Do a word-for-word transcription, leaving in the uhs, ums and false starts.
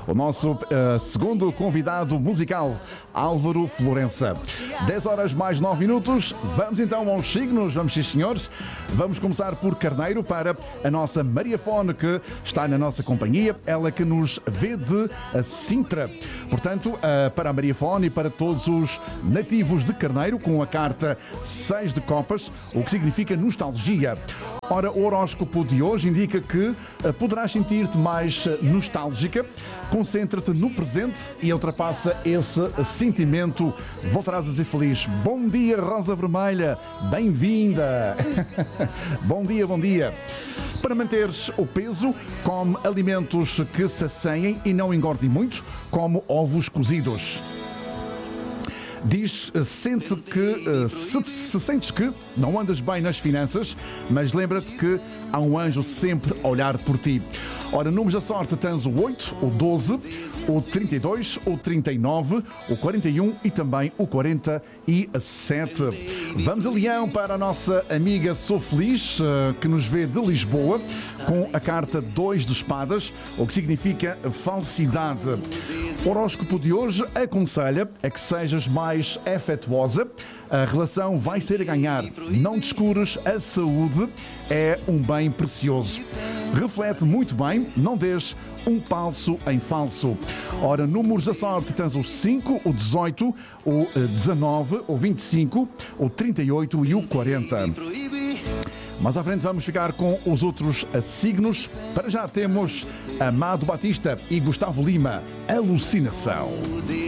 o nosso uh, segundo convidado musical, Álvaro Florença. dez horas mais nove minutos. Vamos então aos signos, vamos sim senhores. Vamos começar por Carneiro para a nossa Maria Fone, que está na nossa companhia, ela que nos vê de Sintra. Portanto, uh, para a Maria Fone e para todos os nativos de Carneiro, com a carta seis de copas, o que significa nostalgia. Ora, o horóscopo de hoje indica que uh, poderás sentir-te mais uh, nostálgica. Concentra-te no presente e ultrapassa esse sentimento. Voltarás a ser feliz. Bom dia, Rosa Vermelha. Bem-vinda. Bom dia, bom dia. Para manteres o peso, come alimentos que saciem e não engordem muito, como ovos cozidos. Diz, sente que, se, se sentes que não andas bem nas finanças, mas lembra-te que há um anjo sempre a olhar por ti. Ora, números da sorte tens o oito, o doze, o trinta e dois, o trinta e nove, o quarenta e um e também o quarenta e sete. Vamos a Leão para a nossa amiga Sou Feliz, que nos vê de Lisboa, com a carta dois de espadas, o que significa falsidade. O horóscopo de hoje aconselha a que sejas mais afetuosa. A relação vai ser a ganhar. Não descures, a saúde é um bem precioso. Reflete muito bem, não dês um passo em falso. Ora, números da sorte tens o cinco, o dezoito, o dezanove, o vinte e cinco, o trinta e oito e o quarenta. Mais à frente vamos ficar com os outros signos. Para já temos Amado Batista e Gustavo Lima, Alucinação.